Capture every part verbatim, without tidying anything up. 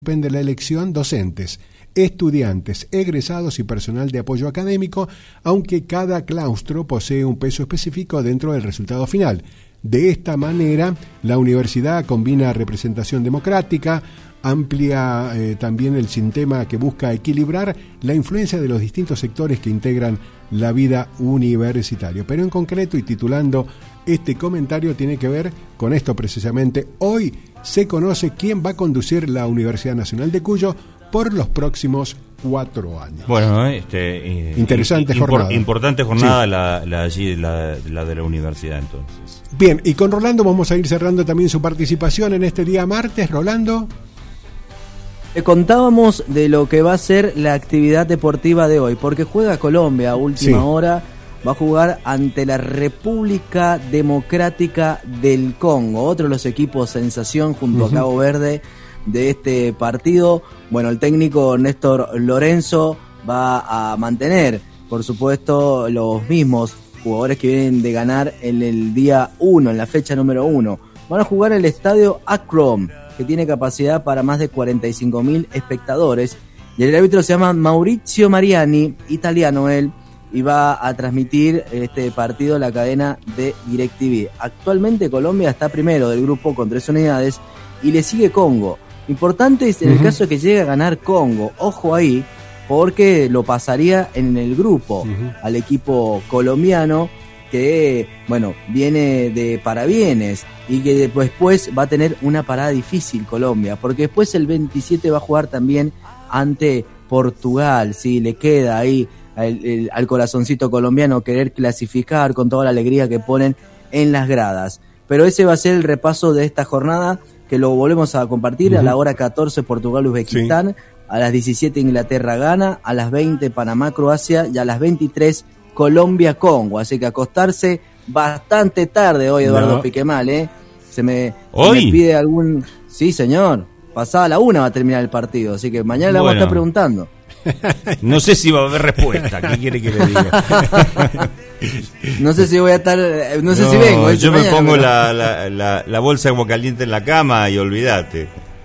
Depende la elección docentes, estudiantes, egresados y personal de apoyo académico, aunque cada claustro posee un peso específico dentro del resultado final. De esta manera, la universidad combina representación democrática, amplia eh, también el sistema que busca equilibrar la influencia de los distintos sectores que integran la vida universitaria. Pero en concreto, y titulando este comentario, tiene que ver con esto precisamente. Hoy se conoce quién va a conducir la Universidad Nacional de Cuyo por los próximos cuatro años. Bueno, este, interesante impor, jornada. Importante jornada sí. la, la, allí, la, la de la universidad, entonces. Bien, y con Rolando vamos a ir cerrando también su participación en este día martes. Rolando. Le contábamos de lo que va a ser la actividad deportiva de hoy, porque juega Colombia a última sí. hora, va a jugar ante la República Democrática del Congo, otro de los equipos sensación junto uh-huh. a Cabo Verde de este partido. Bueno, el técnico Néstor Lorenzo va a mantener, por supuesto, los mismos jugadores que vienen de ganar en el día uno, en la fecha número uno. Van a jugar el estadio Akron, que tiene capacidad para más de cuarenta y cinco mil espectadores, y el árbitro se llama Maurizio Mariani, italiano él, y va a transmitir este partido la cadena de DirecTV. Actualmente Colombia está primero del grupo con tres unidades y le sigue Congo. Importante es en uh-huh. el caso de que llegue a ganar Congo, ojo ahí, porque lo pasaría en el grupo uh-huh. al equipo colombiano, que bueno, viene de parabienes y que después va a tener una parada difícil Colombia, porque después el veintisiete va a jugar también ante Portugal. Sí, le queda ahí al, el, al corazoncito colombiano querer clasificar con toda la alegría que ponen en las gradas. Pero ese va a ser el repaso de esta jornada, que lo volvemos a compartir uh-huh. a la hora catorce Portugal-Uzbekistán, sí. a las diecisiete Inglaterra-Ghana, a las veinte Panamá-Croacia y a las veintitrés Colombia-Congo. Así que acostarse bastante tarde hoy, Eduardo no. Piquemal, ¿eh? Se me, se me pide algún... Sí, señor. Pasada la una va a terminar el partido, así que mañana bueno. le vamos a estar preguntando. No sé si va a haber respuesta. ¿Qué quiere que le diga? No sé si voy a estar... No, no sé si vengo. Yo me mañana, pongo pero... la, la, la, la bolsa de agua caliente en la cama y olvídate.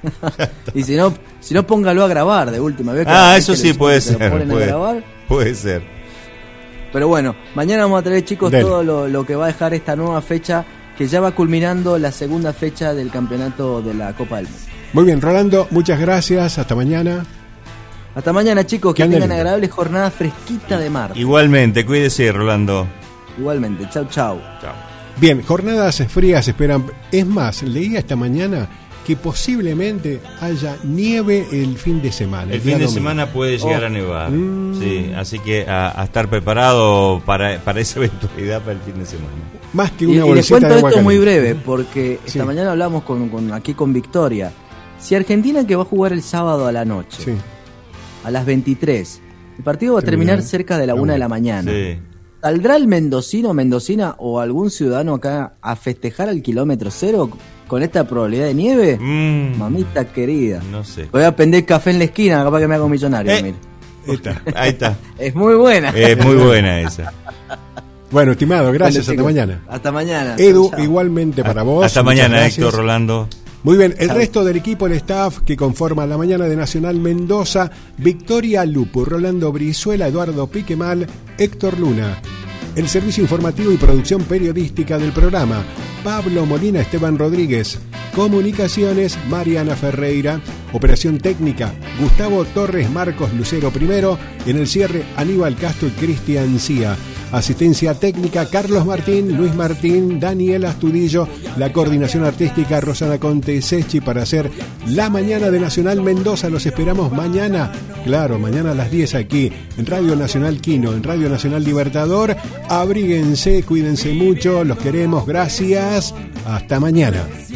Y si no, si no póngalo a grabar de última vez. Ah, eso sí puede ser. Puede, puede ser. Pero bueno, mañana vamos a traer, chicos, Dele. todo lo, lo que va a dejar esta nueva fecha, que ya va culminando la segunda fecha del campeonato de la Copa del Mundo. Muy bien, Rolando, muchas gracias. Hasta mañana. Hasta mañana, chicos, que tengan agradable jornada fresquita de mar. Igualmente, cuídese, Rolando. Igualmente, chau, chau. Chau. Bien, jornadas frías esperan. Es más, leía esta mañana que posiblemente haya nieve el fin de semana. El, el fin de domingo. semana puede llegar oh. a nevar. Mm. Sí, así que a, a estar preparado para, para esa eventualidad para el fin de semana. Más que una y, bolsita y les cuento de agua esto caliente. muy breve, porque sí. esta mañana hablamos con, con aquí con Victoria. Si Argentina, que va a jugar el sábado a la noche, sí. a las veintitrés, el partido va a terminar sí. cerca de la una de la mañana. Sí. ¿Saldrá el mendocino, mendocina o algún ciudadano acá a festejar al kilómetro cero con esta probabilidad de nieve? Mm, Mamita querida. No sé. Voy a prender café en la esquina, capaz que me hago millonario. Eh, ahí está, ahí está. Es muy buena. Es muy buena esa. Bueno, estimado, gracias. Bueno, hasta mañana. Hasta mañana. Edu, chao. Igualmente para vos. Hasta mañana, Héctor, Rolando. Muy bien, el resto del equipo, el staff que conforma la mañana de Nacional Mendoza: Victoria Lupu, Rolando Brizuela, Eduardo Piquemal, Héctor Luna. El servicio informativo y producción periodística del programa: Pablo Molina, Esteban Rodríguez. Comunicaciones: Mariana Ferreira. Operación técnica: Gustavo Torres, Marcos Lucero primero. En el cierre: Aníbal Castro y Cristian Cía. Asistencia técnica: Carlos Martín, Luis Martín, Daniel Astudillo. La coordinación artística: Rosana Conte Sechi, para hacer la mañana de Nacional Mendoza. Los esperamos mañana, claro, mañana a las diez aquí en Radio Nacional Quino, en Radio Nacional Libertador. Abríguense, cuídense mucho, los queremos, gracias, hasta mañana.